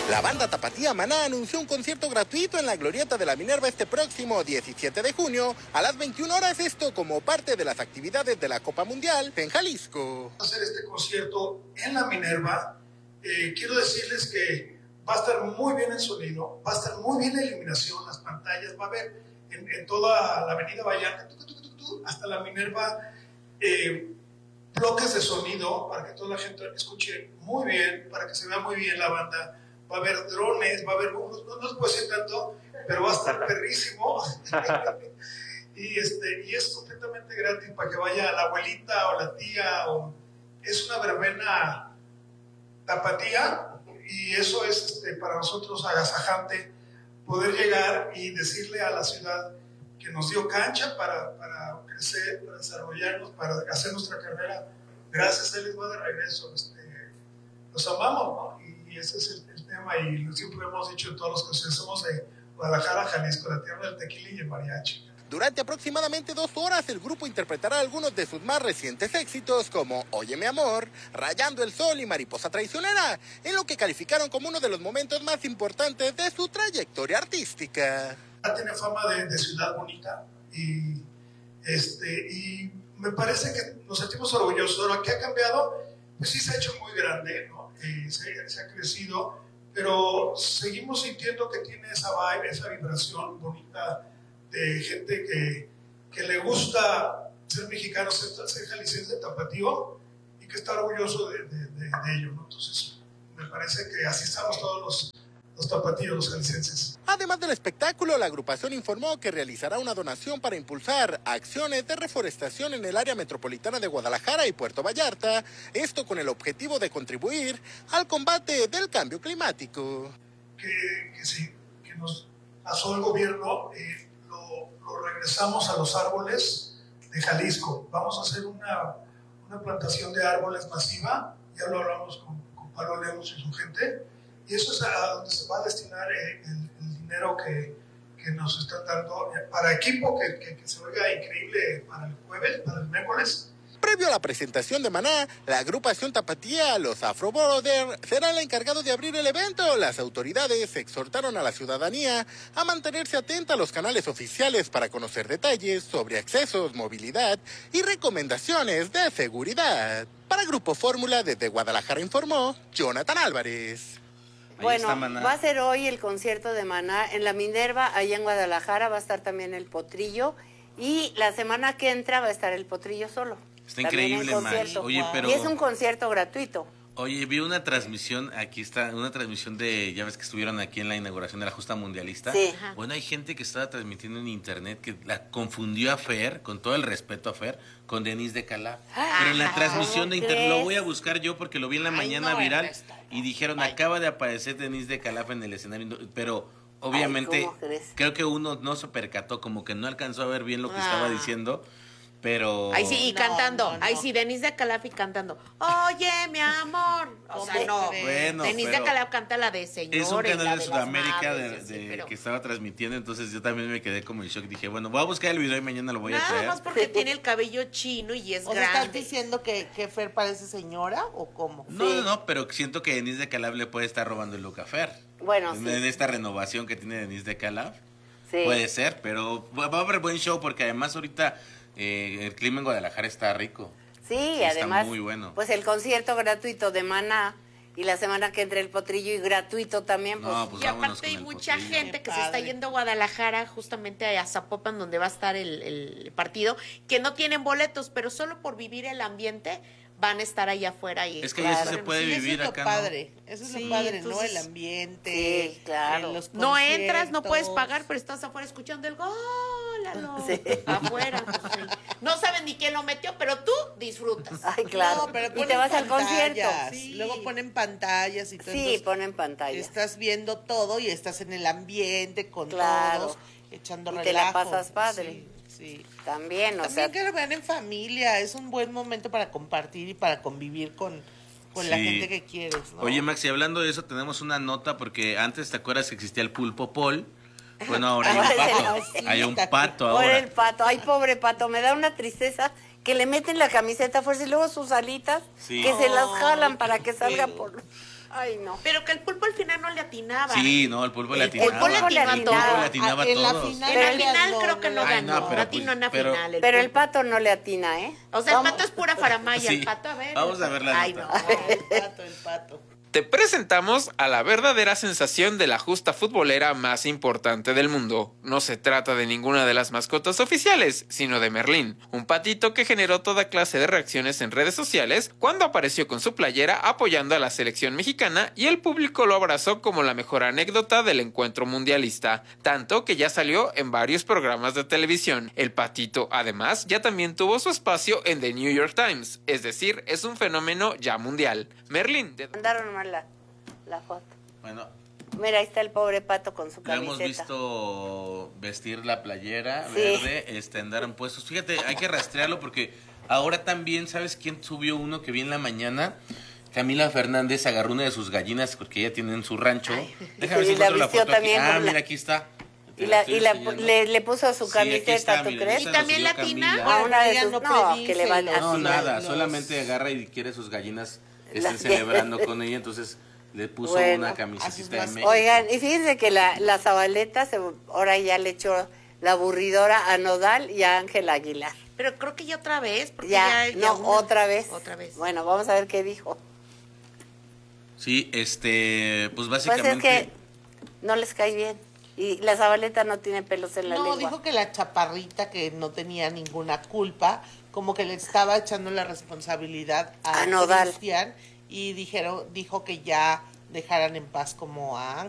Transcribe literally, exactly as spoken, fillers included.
La banda tapatía Maná anunció un concierto gratuito en la Glorieta de la Minerva este próximo diecisiete de junio a las veintiuna horas, esto como parte de las actividades de la Copa Mundial en Jalisco. Hacer este concierto en la Minerva, eh, quiero decirles que va a estar muy bien el sonido, va a estar muy bien la iluminación, las pantallas, va a haber en, en toda la avenida Vallarta, hasta la Minerva, eh, bloques de sonido para que toda la gente escuche muy bien, para que se vea muy bien la banda. Va a haber drones, va a haber, no, no les puedo decir tanto, pero va a estar perrísimo. y, este, y es completamente gratis para que vaya la abuelita o la tía. O, es una verbena tapatía y eso es este, para nosotros agasajante poder llegar y decirle a la ciudad que nos dio cancha para, para crecer, para desarrollarnos, para hacer nuestra carrera. Gracias, Él les va de regreso. Este, los amamos, ¿no? Y, y ese es el, el tema, y siempre hemos dicho en todos los conciertos, somos de Guadalajara, Jalisco, la tierra del tequila y el mariachi. Durante aproximadamente dos horas, el grupo interpretará algunos de sus más recientes éxitos, como Oye mi amor, Rayando el sol y Mariposa traicionera, en lo que calificaron como uno de los momentos más importantes de su trayectoria artística. Tiene fama de, de ciudad bonita y, este, y me parece que nos sentimos orgullosos. Lo que ha cambiado, pues sí se ha hecho muy grande, ¿no? Eh, se, se ha crecido, pero seguimos sintiendo que tiene esa vibe, esa vibración bonita de gente que, que le gusta ser mexicano, ser, ser jalisciense, tapatío, y que está orgulloso de, de, de, de ello, ¿no? Entonces, me parece que así estamos todos los, los tapatíos, los jaliscienses. Además del espectáculo, la agrupación informó que realizará una donación para impulsar acciones de reforestación en el área metropolitana de Guadalajara y Puerto Vallarta, esto con el objetivo de contribuir al combate del cambio climático. Que, que sí, que nos pasó el gobierno, eh, lo, lo regresamos a los árboles de Jalisco. Vamos a hacer una, una plantación de árboles masiva, ya lo hablamos con, con Pablo Lemos y su gente, y eso es a donde se va a destinar el, el, el dinero que, que nos están dando para equipo, que, que, que se oiga increíble para el jueves, para el miércoles. Previo a la presentación de Maná, la agrupación tapatía, los Afro Brothers, será el encargado de abrir el evento. Las autoridades exhortaron a la ciudadanía a mantenerse atenta a los canales oficiales para conocer detalles sobre accesos, movilidad y recomendaciones de seguridad. Para Grupo Fórmula, desde Guadalajara informó Jonathan Álvarez. Bueno, va a ser hoy el concierto de Maná en la Minerva, allá en Guadalajara, va a estar también el Potrillo, y la semana que entra va a estar el Potrillo solo. Está increíble, Max. Oye, pero... Y es un concierto gratuito. Oye, vi una transmisión, aquí está, una transmisión de, ya ves que estuvieron aquí en la inauguración de la Justa Mundialista. Sí. Bueno, hay gente que estaba transmitiendo en internet que la confundió a Fer, con todo el respeto a Fer, con Denise de Calaf. Ah, pero en la transmisión de internet, crees? lo voy a buscar yo porque lo vi en la Ay, mañana no, viral Ernesto, no. y dijeron, Ay. acaba de aparecer Denise de Calaf en el escenario, pero obviamente Ay, ¿cómo crees? creo que uno no se percató, como que no alcanzó a ver bien lo que Ah. estaba diciendo. Pero... Ahí sí, y No, cantando. no, no. Ahí sí, Denise de Calafi cantando. Oye, mi amor. O sea, no. Bueno, Denise pero de Calafi canta la de Señores. es un canal la de las Sudamérica de, naves, de- sí, pero que estaba transmitiendo, entonces yo también me quedé como en shock. Dije, bueno, voy a buscar el video y mañana lo voy a nada traer. más porque tiene el cabello chino y es O sea, ¿estás grande. diciendo que, que Fer parece señora o cómo? No, no, no, pero siento que Denise de Calaf le puede estar robando el look a Fer. Bueno, en, sí. en esta renovación que tiene Denise de Calaf. Sí. Puede ser, pero va va a haber buen show porque además ahorita eh, el clima en Guadalajara está rico. Sí, Sí, está además, muy bueno. pues el concierto gratuito de Maná y la semana que entra el Potrillo y gratuito también, pues, No, pues Y vámonos aparte hay con el mucha Potrillo. gente Qué que se está padre. yendo a Guadalajara, justamente a Zapopan, donde va a estar el, el partido, que no tienen boletos, pero solo por vivir el ambiente van a estar allá afuera. Y Es que ya sí se claro, puede Sí, eso vivir es lo acá, padre, eso es Sí, lo padre, ¿no? entonces- El ambiente. Sí, claro. eh, los No entras, no puedes conciertos. pagar, pero estás afuera escuchando el gol, Lalo. Sí. Afuera. Pues, sí. No saben ni quién lo metió, pero tú disfrutas. ay, claro. No, pero y ponen te vas al concierto. pantallas, Sí. Luego ponen pantallas y todo. Sí, entonces ponen pantalla. estás viendo todo y estás en el ambiente con Claro. todos, echando Y relajo. te la pasas padre. Sí, sí. También, o También sea, que lo vean en familia, es un buen momento para compartir y para convivir con, con la Sí. gente que quieres, ¿no? Oye, Max, y hablando de eso, tenemos una nota porque antes, ¿te acuerdas que existía el pulpo Paul? Bueno, ahora hay un Ahora es el pato. osito. Hay un pato por ahora. el pato, ay, pobre pato, me da una tristeza que le meten la camiseta a fuerza y luego sus alitas Sí. que se las Ay, jalan para qué que salga feo. por... Ay, no. Pero que el Pulpo al final no le atinaba. Sí, no, el Pulpo le El atinaba. Pulpo le atinaba El todo. Pulpo le atinaba a En la todos. final, En la no, final no, creo que no no, ganó. no, No, pero atinó pues- en la pero- final. El Pero el Pulpo. Pato no le atina, ¿eh? O sea, el Vamos. Pato es pura faramaya. Sí. El Pato, a ver. Vamos a ver la Ay, nota. no. el pato, el pato. Te presentamos a la verdadera sensación de la justa futbolera más importante del mundo. No se trata de ninguna de las mascotas oficiales, sino de Merlín, un patito que generó toda clase de reacciones en redes sociales cuando apareció con su playera apoyando a la selección mexicana y el público lo abrazó como la mejor anécdota del encuentro mundialista, tanto que ya salió en varios programas de televisión. El patito, además, ya también tuvo su espacio en The New York Times, es decir, es un fenómeno ya mundial. Merlín, de... Mandaron mal la, la foto. Bueno, Mira, ahí está el pobre Pato con su lo camiseta. hemos visto vestir la playera Sí. verde, este, andar en puestos. Fíjate, hay que rastrearlo porque ahora también, ¿sabes quién subió uno que vi en la mañana? Camila Fernández agarró una de sus gallinas porque ella tiene en su rancho. Déjame ver y si la encuentro la vistió foto aquí. también Ah, con la- mira, aquí está. Te Y, la, estoy y la, enseñando. le, le puso su Sí, aquí camiseta, está, ¿tú mira, crees? esa Y la también subió la tina. Camila. A una de Ella sus, no no, predice que le van los- así. No, nada, los- solamente agarra y quiere sus gallinas estén Las- celebrando con ella, entonces le puso Bueno, una a sus camiseta de más- México. Oigan, y fíjense que la, la Zabaleta se, ahora ya le echó la aburridora a Nodal y a Ángel Aguilar. Pero creo que ya otra vez. Porque Ya, ya, ya no, una- otra vez. Otra vez. Bueno, vamos a ver qué dijo. Sí, este, pues Pues básicamente... es que no les cae bien. Y la Zabaleta no tiene pelos en la No, lengua. dijo que la chaparrita, que no tenía ninguna culpa, como que le estaba echando la responsabilidad a, A Nodal. Cristian, y dijeron, dijo que ya dejaran en paz como a